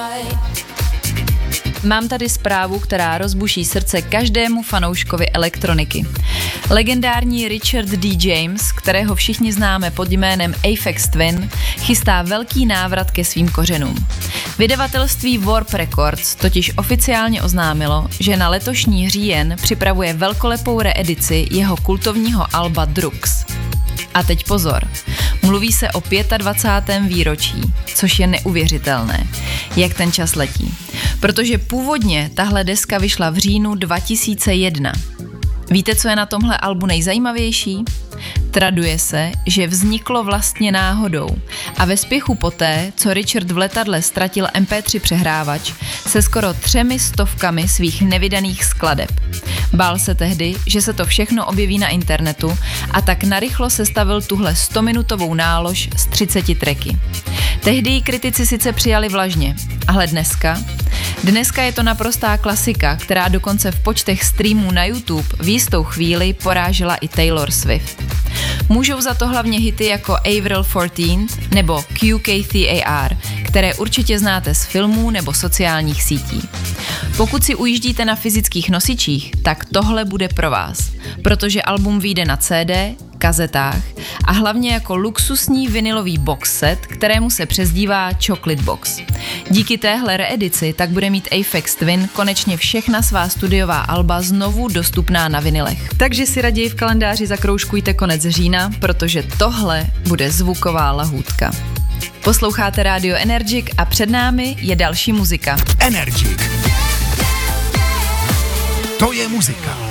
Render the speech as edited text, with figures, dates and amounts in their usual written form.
Mám tady zprávu, která rozbuší srdce každému fanouškovi elektroniky. Legendární Richard D. James, kterého všichni známe pod jménem Aphex Twin, chystá velký návrat ke svým kořenům. Vydavatelství Warp Records totiž oficiálně oznámilo, že na letošní říjen připravuje velkolepou reedici jeho kultovního alba Drugs. A teď pozor, mluví se o 25. výročí, což je neuvěřitelné, jak ten čas letí. Protože původně tahle deska vyšla v říjnu 2001. Víte, co je na tomhle albu nejzajímavější? Traduje se, že vzniklo vlastně náhodou a ve spěchu poté, co Richard v letadle ztratil MP3 přehrávač se skoro 300 svých nevydaných skladeb. Bál se tehdy, že se to všechno objeví na internetu a tak narychlo sestavil tuhle 100-minutovou nálož s 30 tracky. Tehdy ji kritici sice přijali vlažně, ale dneska je to naprostá klasika, která dokonce v počtech streamů na YouTube v jistou chvíli porážela i Taylor Swift. Můžou za to hlavně hity jako April 14 nebo QKTAR, které určitě znáte z filmů nebo sociálních sítí. Pokud si ujíždíte na fyzických nosičích, tak tohle bude pro vás, protože album vyjde na CD, kazetách a hlavně jako luxusní vinylový box set, kterému se přezdívá Chocolate Box. Díky téhle reedici tak bude mít Aphex Twin konečně všechna svá studiová alba znovu dostupná na vinylech. Takže si raději v kalendáři zakroužkujte konec října, protože tohle bude zvuková lahůdka. Posloucháte Radio Energic a před námi je další muzika. Energic. To je muzika.